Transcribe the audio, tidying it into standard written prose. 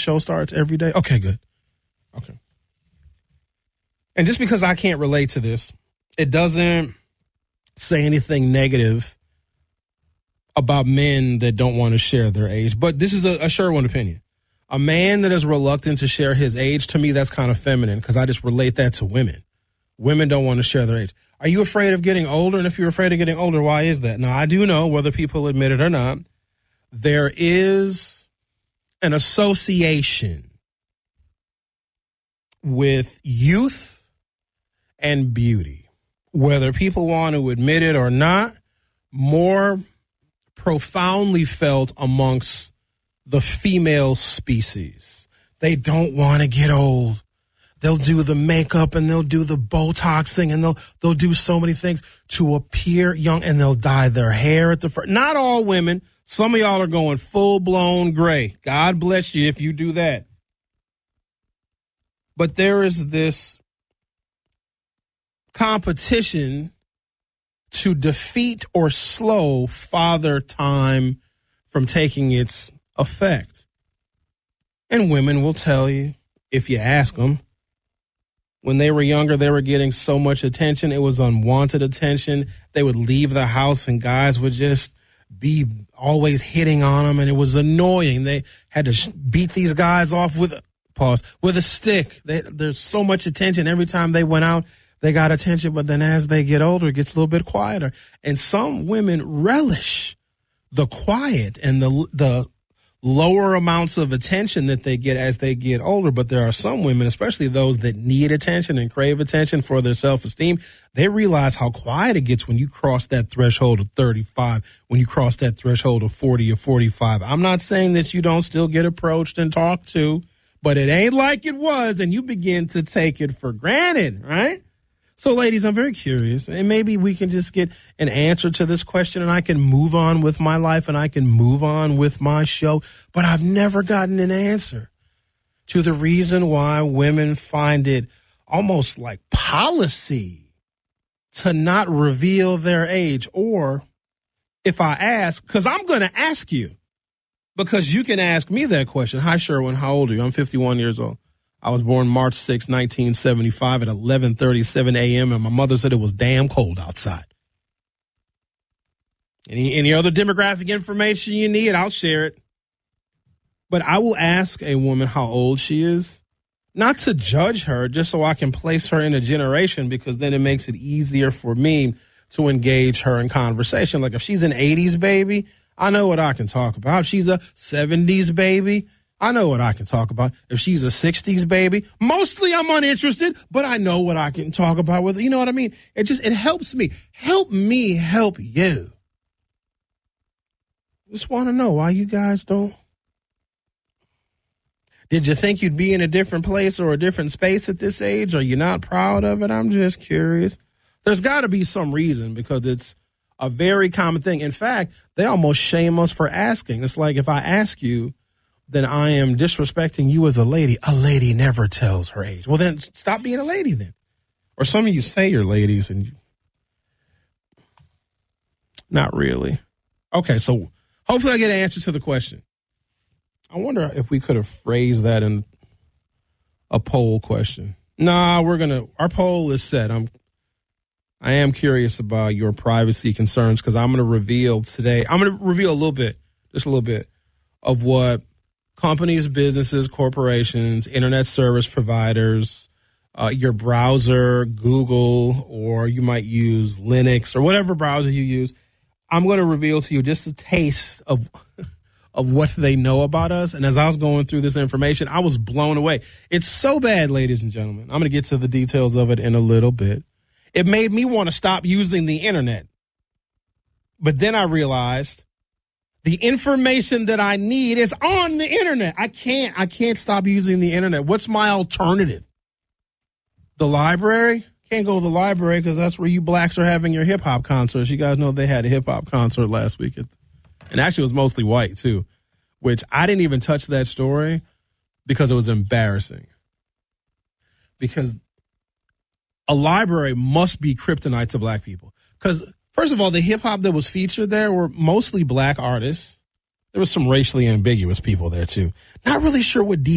show starts every day? Okay, good. Okay. And just because I can't relate to this, it doesn't say anything negative about men that don't want to share their age. But this is a Sherwin opinion. A man that is reluctant to share his age, to me, that's kind of feminine because I just relate that to women. Women don't want to share their age. Are you afraid of getting older? And if you're afraid of getting older, why is that? Now, I do know, whether people admit it or not, there is an association with youth and beauty. Whether people want to admit it or not, more profoundly felt amongst the female species. They don't want to get old. They'll do the makeup and they'll do the Botox thing and they'll do so many things to appear young, and they'll dye their hair at the first. Not all women. Some of y'all are going full-blown gray. God bless you if you do that. But there is this competition to defeat or slow father time from taking its effect. And women will tell you, if you ask them, when they were younger, they were getting so much attention. It was unwanted attention. They would leave the house and guys would just be always hitting on them, and it was annoying. They had to beat these guys off with a stick. There's so much attention. Every time they went out, they got attention. But then as they get older, it gets a little bit quieter. And some women relish the quiet and the lower amounts of attention that they get as they get older. But there are some women, especially those that need attention and crave attention for their self-esteem, they realize how quiet it gets when you cross that threshold of 35, when you cross that threshold of 40 or 45. I'm not saying that you don't still get approached and talked to, but it ain't like it was, and you begin to take it for granted, right? So, ladies, I'm very curious, and maybe we can just get an answer to this question, and I can move on with my life, and I can move on with my show, but I've never gotten an answer to the reason why women find it almost like policy to not reveal their age. Or if I ask, because I'm going to ask you, because you can ask me that question. Hi, Sherwin, how old are you? I'm 51 years old. I was born March 6, 1975 at 11:37 a.m., and my mother said it was damn cold outside. Any other demographic information you need, I'll share it. But I will ask a woman how old she is, not to judge her, just so I can place her in a generation, because then it makes it easier for me to engage her in conversation. Like if she's an 80s baby, I know what I can talk about. If she's a 70s baby, I know what I can talk about. If she's a 60s baby, mostly I'm uninterested, but I know what I can talk about with her. You know what I mean? It helps me. Help me help you. Just want to know why you guys don't. Did you think you'd be in a different place or a different space at this age? Are you not proud of it? I'm just curious. There's got to be some reason, because it's a very common thing. In fact, they almost shame us for asking. It's like if I ask you, then I am disrespecting you as a lady. A lady never tells her age. Well, then stop being a lady then. Or some of you say you're ladies and you. Not really. Okay, so hopefully I get an answer to the question. I wonder if we could have phrased that in a poll question. Nah, our poll is set. I am curious about your privacy concerns, because I'm going to reveal today. I'm going to reveal just a little bit of what companies, businesses, corporations, internet service providers, your browser, Google, or you might use Linux or whatever browser you use. I'm going to reveal to you just a taste of what they know about us. And as I was going through this information, I was blown away. It's so bad, ladies and gentlemen. I'm going to get to the details of it in a little bit. It made me want to stop using the internet. But then I realized the information that I need is on the internet. I can't stop using the internet. What's my alternative? The library? Can't go to the library because that's where you blacks are having your hip-hop concerts. You guys know they had a hip-hop concert last week. And actually it was mostly white, too, which I didn't even touch that story because it was embarrassing. Because a library must be kryptonite to black people. Because, first of all, the hip-hop that was featured there were mostly black artists. There was some racially ambiguous people there, too. Not really sure what